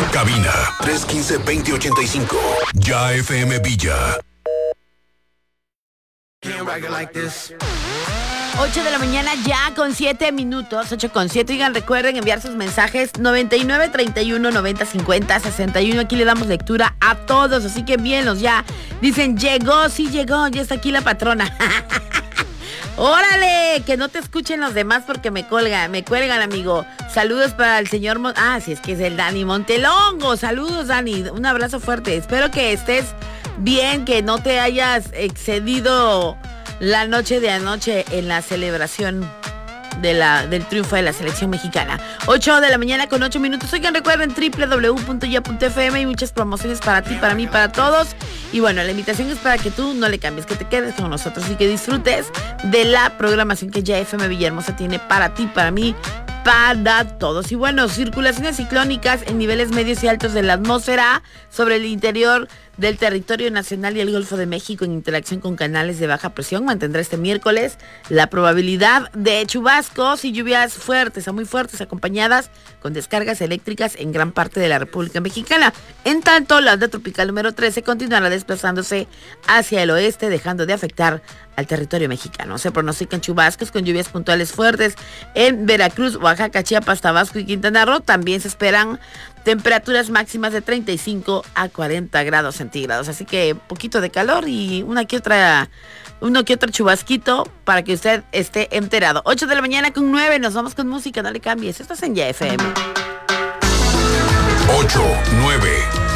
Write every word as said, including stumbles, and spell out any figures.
Cabina tres uno cinco, dos cero ocho cinco. Ya F M Villa. ocho de la mañana ya con siete minutos, ocho con siete. Oigan, recuerden enviar sus mensajes noventa y nueve, treinta y uno, noventa, cincuenta, sesenta y uno. Aquí le damos lectura a todos, así que envíenlos ya. Dicen, llegó, sí llegó, ya está aquí la patrona. ¡Órale! Que no te escuchen los demás porque me colgan, me cuelgan, amigo. Saludos para el señor... Mon- ah, sí, es que es el Dani Montelongo. Saludos, Dani. Un abrazo fuerte. Espero que estés bien, que no te hayas excedido la noche de anoche en la celebración de la, del triunfo de la selección mexicana. ocho de la mañana con ocho minutos. Oigan, recuerden doble u doble u doble u punto ya punto f m. Hay muchas promociones para ti, para mí, para todos. Y bueno, la invitación es para que tú no le cambies, que te quedes con nosotros y que disfrutes de la programación que ya F M Villahermosa tiene para ti, para mí, para todos. Y bueno, circulaciones ciclónicas en niveles medios y altos de la atmósfera sobre el interior del territorio nacional y el Golfo de México en interacción con canales de baja presión mantendrá este miércoles la probabilidad de chubascos y lluvias fuertes a muy fuertes acompañadas con descargas eléctricas en gran parte de la República Mexicana. En tanto, la onda tropical número trece continuará desplazándose hacia el oeste, dejando de afectar al territorio mexicano. Se pronostican chubascos con lluvias puntuales fuertes en Veracruz, Oaxaca, Chiapas, Tabasco y Quintana Roo. También se esperan temperaturas máximas de treinta y cinco a cuarenta grados centígrados. Así que poquito de calor y una que otra, uno que otro chubasquito para que usted esté enterado. ocho de la mañana con nueve, nos vamos con música, no le cambies. Esto es en Ya F M. ocho, nueve.